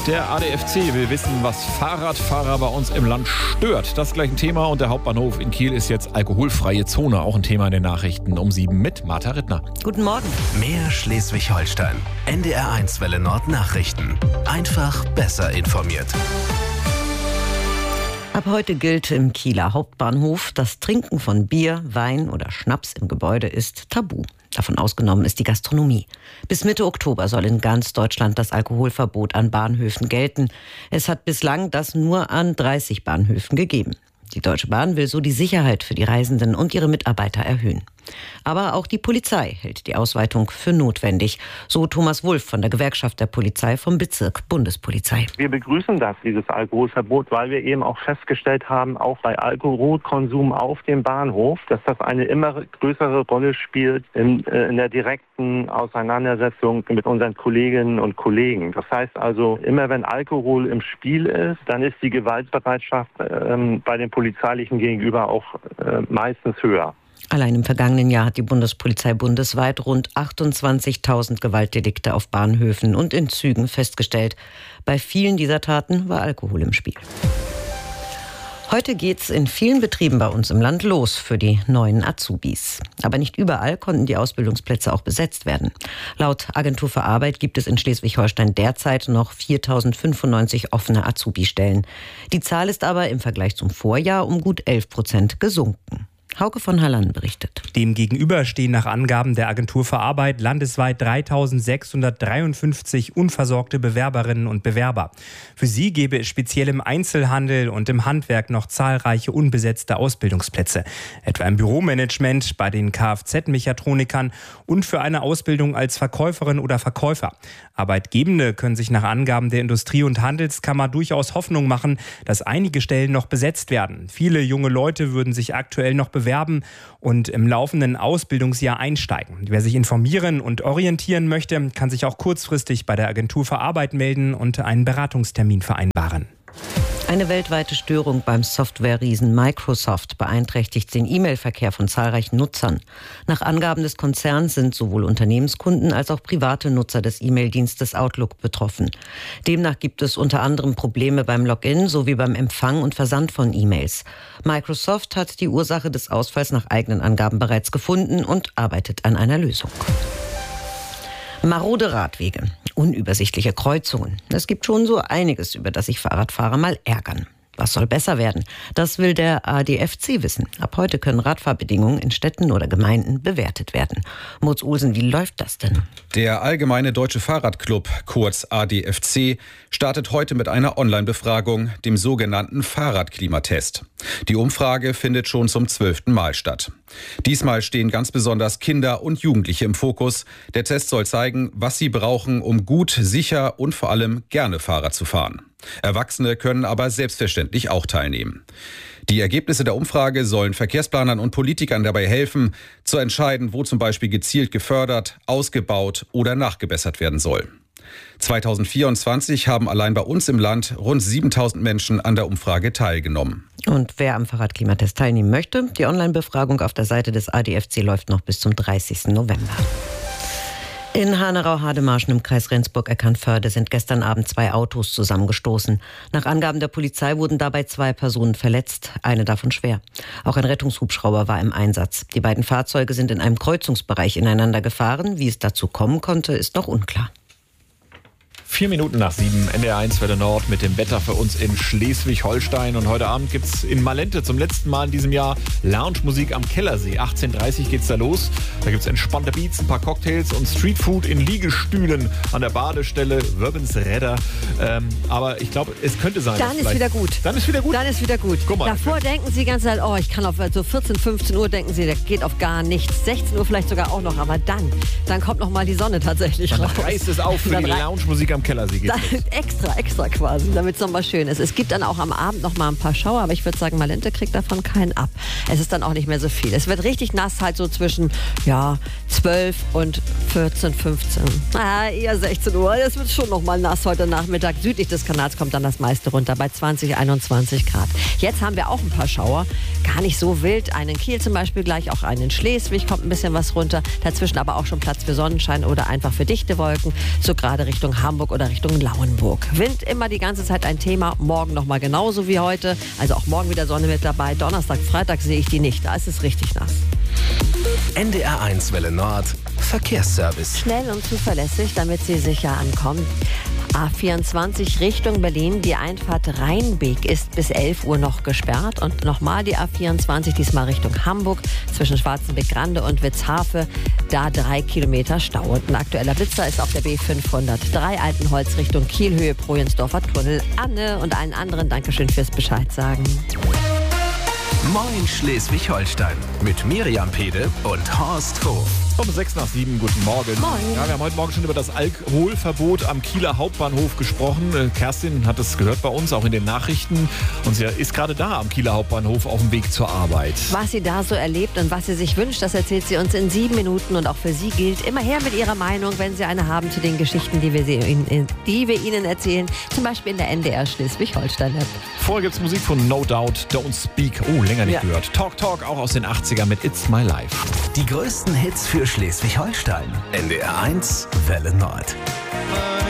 Der ADFC will wissen, was Fahrradfahrer bei uns im Land stört. Das ist gleich ein Thema und der Hauptbahnhof in Kiel ist jetzt alkoholfreie Zone. Auch ein Thema in den Nachrichten um 7 mit Martha Rittner. Guten Morgen. Mehr Schleswig-Holstein. NDR1 Welle Nord Nachrichten. Einfach besser informiert. Ab heute gilt im Kieler Hauptbahnhof, das Trinken von Bier, Wein oder Schnaps im Gebäude ist tabu. Davon ausgenommen ist die Gastronomie. Bis Mitte Oktober soll in ganz Deutschland das Alkoholverbot an Bahnhöfen gelten. Es hat bislang das nur an 30 Bahnhöfen gegeben. Die Deutsche Bahn will so die Sicherheit für die Reisenden und ihre Mitarbeiter erhöhen. Aber auch die Polizei hält die Ausweitung für notwendig. So Thomas Wulff von der Gewerkschaft der Polizei vom Bezirk Bundespolizei. Wir begrüßen dieses Alkoholverbot, weil wir eben auch festgestellt haben, auch bei Alkoholkonsum auf dem Bahnhof, dass das eine immer größere Rolle spielt in der direkten Auseinandersetzung mit unseren Kolleginnen und Kollegen. Das heißt also, immer wenn Alkohol im Spiel ist, dann ist die Gewaltbereitschaft bei den Polizeilichen gegenüber auch meistens höher. Allein im vergangenen Jahr hat die Bundespolizei bundesweit rund 28.000 Gewaltdelikte auf Bahnhöfen und in Zügen festgestellt. Bei vielen dieser Taten war Alkohol im Spiel. Heute geht's in vielen Betrieben bei uns im Land los für die neuen Azubis. Aber nicht überall konnten die Ausbildungsplätze auch besetzt werden. Laut Agentur für Arbeit gibt es in Schleswig-Holstein derzeit noch 4.095 offene Azubi-Stellen. Die Zahl ist aber im Vergleich zum Vorjahr um gut 11% gesunken. Hauke von Halland berichtet. Demgegenüber stehen nach Angaben der Agentur für Arbeit landesweit 3.653 unversorgte Bewerberinnen und Bewerber. Für sie gäbe es speziell im Einzelhandel und im Handwerk noch zahlreiche unbesetzte Ausbildungsplätze. Etwa im Büromanagement, bei den Kfz-Mechatronikern und für eine Ausbildung als Verkäuferin oder Verkäufer. Arbeitgebende können sich nach Angaben der Industrie- und Handelskammer durchaus Hoffnung machen, dass einige Stellen noch besetzt werden. Viele junge Leute würden sich aktuell noch bewerben und im laufenden Ausbildungsjahr einsteigen. Wer sich informieren und orientieren möchte, kann sich auch kurzfristig bei der Agentur für Arbeit melden und einen Beratungstermin vereinbaren. Eine weltweite Störung beim Software-Riesen Microsoft beeinträchtigt den E-Mail-Verkehr von zahlreichen Nutzern. Nach Angaben des Konzerns sind sowohl Unternehmenskunden als auch private Nutzer des E-Mail-Dienstes Outlook betroffen. Demnach gibt es unter anderem Probleme beim Login sowie beim Empfang und Versand von E-Mails. Microsoft hat die Ursache des Ausfalls nach eigenen Angaben bereits gefunden und arbeitet an einer Lösung. Marode Radwege, unübersichtliche Kreuzungen. Es gibt schon so einiges, über das sich Fahrradfahrer mal ärgern. Was soll besser werden? Das will der ADFC wissen. Ab heute können Radfahrbedingungen in Städten oder Gemeinden bewertet werden. Mutz Olsen, wie läuft das denn? Der Allgemeine Deutsche Fahrradclub, kurz ADFC, startet heute mit einer Online-Befragung, dem sogenannten Fahrradklimatest. Die Umfrage findet schon zum 12. Mal statt. Diesmal stehen ganz besonders Kinder und Jugendliche im Fokus. Der Test soll zeigen, was sie brauchen, um gut, sicher und vor allem gerne Fahrrad zu fahren. Erwachsene können aber selbstverständlich auch teilnehmen. Die Ergebnisse der Umfrage sollen Verkehrsplanern und Politikern dabei helfen, zu entscheiden, wo zum Beispiel gezielt gefördert, ausgebaut oder nachgebessert werden soll. 2024 haben allein bei uns im Land rund 7.000 Menschen an der Umfrage teilgenommen. Und wer am Fahrradklimatest teilnehmen möchte, die Online-Befragung auf der Seite des ADFC läuft noch bis zum 30. November. In Hanerau-Hademarschen im Kreis Rendsburg-Eckernförde sind gestern Abend 2 Autos zusammengestoßen. Nach Angaben der Polizei wurden dabei 2 Personen verletzt, eine davon schwer. Auch ein Rettungshubschrauber war im Einsatz. Die beiden Fahrzeuge sind in einem Kreuzungsbereich ineinander gefahren. Wie es dazu kommen konnte, ist noch unklar. 4 Minuten nach 7, NDR1 Welle Nord mit dem Wetter für uns in Schleswig-Holstein. Und heute Abend gibt es in Malente zum letzten Mal in diesem Jahr Lounge-Musik am Kellersee. 18:30 Uhr geht's da los. Da gibt es entspannte Beats, ein paar Cocktails und Streetfood in Liegestühlen an der Badestelle Wöbbensredder. Aber ich glaube, es könnte sein. Dann ist wieder gut. Dann ist wieder gut? Dann ist wieder gut. Guck mal, davor denken Sie die ganze Zeit, oh, ich kann auf so 14, 15 Uhr denken Sie, das geht auf gar nichts. 16 Uhr vielleicht sogar auch noch, aber dann kommt noch mal die Sonne tatsächlich dann raus. reißt es auf für die Lounge-Musik am Kellersee. Geht's los. Extra quasi, damit es nochmal schön ist. Es gibt dann auch am Abend noch mal ein paar Schauer, aber ich würde sagen, Malente kriegt davon keinen ab. Es ist dann auch nicht mehr so viel. Es wird richtig nass, halt so zwischen 12 und 14, 15. Eher 16 Uhr. Es wird schon noch mal nass heute Nachmittag. Südlich des Kanals kommt dann das meiste runter bei 20, 21 Grad. Jetzt haben wir auch ein paar Schauer. Gar nicht so wild. Einen in Kiel zum Beispiel gleich, auch einen in Schleswig kommt ein bisschen was runter. Dazwischen aber auch schon Platz für Sonnenschein oder einfach für dichte Wolken. So gerade Richtung Hamburg oder oder Richtung Lauenburg. Wind immer die ganze Zeit ein Thema, morgen nochmal genauso wie heute. Also auch morgen wieder Sonne mit dabei. Donnerstag, Freitag sehe ich die nicht, da ist es richtig nass. NDR1 Welle Nord, Verkehrsservice. Schnell und zuverlässig, damit Sie sicher ankommen. A24 Richtung Berlin, die Einfahrt Rheinbeek ist bis 11 Uhr noch gesperrt. Und nochmal die A24, diesmal Richtung Hamburg, zwischen Schwarzenbeck-Grande und Witzhafe, da 3 Kilometer Stau. Und ein aktueller Blitzer ist auf der B503 Altenholz Richtung Kielhöhe, Projensdorfer Tunnel. Anne und allen anderen Dankeschön fürs Bescheid sagen. Moin Schleswig-Holstein mit Miriam Pede und Horst Hof. Um 6:06, guten Morgen. Moin. Ja, wir haben heute Morgen schon über das Alkoholverbot am Kieler Hauptbahnhof gesprochen. Kerstin hat es gehört bei uns, auch in den Nachrichten. Und sie ist gerade da am Kieler Hauptbahnhof auf dem Weg zur Arbeit. Was sie da so erlebt und was sie sich wünscht, das erzählt sie uns in 7 Minuten. Und auch für sie gilt, immer her mit ihrer Meinung, wenn sie eine haben zu den Geschichten, die wir Ihnen erzählen. Zum Beispiel in der NDR Schleswig-Holstein-App. Vorher gibt's Musik von No Doubt, Don't Speak. Oh, länger nicht gehört. Talk Talk, auch aus den 80ern mit It's My Life. Die größten Hits für Schleswig-Holstein. NDR1 Welle Nord.